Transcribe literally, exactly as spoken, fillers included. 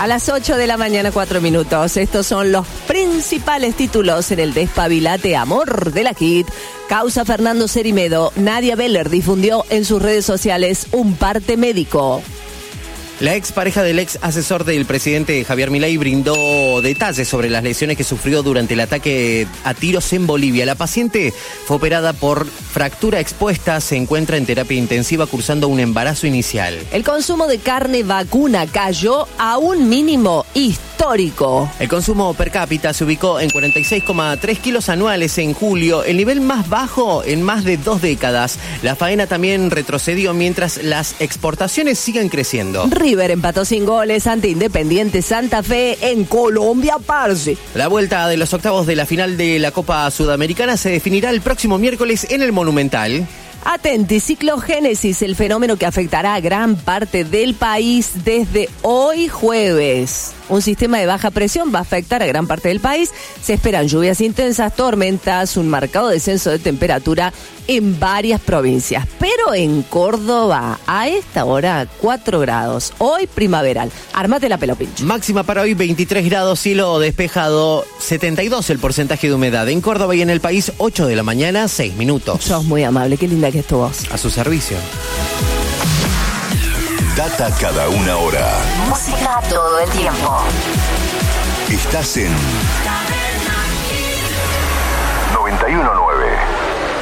A las ocho de la mañana, cuatro minutos. Estos son los principales títulos en el Despabilate Amor de la Hit. Causa Fernando Cerimedo. Nadia Beller difundió en sus redes sociales un parte médico. La ex pareja del ex asesor del presidente Javier Milei brindó detalles sobre las lesiones que sufrió durante el ataque a tiros en Bolivia. La paciente fue operada por fractura expuesta, se encuentra en terapia intensiva cursando un embarazo inicial. El consumo de carne vacuna cayó a un mínimo histórico. El consumo per cápita se ubicó en cuarenta y seis coma tres kilos anuales en julio, el nivel más bajo en más de dos décadas. La faena también retrocedió mientras las exportaciones siguen creciendo. River empató sin goles ante Independiente Santa Fe en Colombia, parce. La vuelta de los octavos de la final de la Copa Sudamericana se definirá el próximo miércoles en el Monumental. Atenti, ciclogénesis, el fenómeno que afectará a gran parte del país desde hoy jueves. Un sistema de baja presión va a afectar a gran parte del país. Se esperan lluvias intensas, tormentas, un marcado descenso de temperatura en varias provincias. Pero en Córdoba, a esta hora, cuatro grados. Hoy primaveral. Armate la pelo pincho. Máxima para hoy, veintitrés grados, cielo despejado, setenta y dos el porcentaje de humedad. En Córdoba y en el país, ocho de la mañana, seis minutos. Sos muy amable, qué linda que es tu voz. A su servicio. Data cada una hora. Música todo el tiempo. Estás en noventa y uno nueve.